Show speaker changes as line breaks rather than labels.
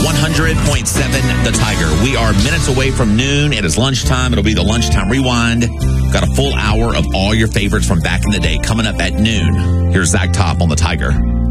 100.7 The Tiger. We are minutes away from noon. It is lunchtime. It'll be the Lunchtime Rewind. Got a full hour of all your favorites from back in the day coming up at noon. Here's Zach Top on The Tiger.